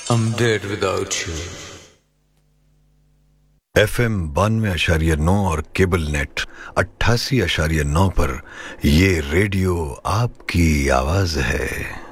I'm dead without you. FM 92.9 और cable net 88.9 पर ये रेडियो आपकी आवाज है।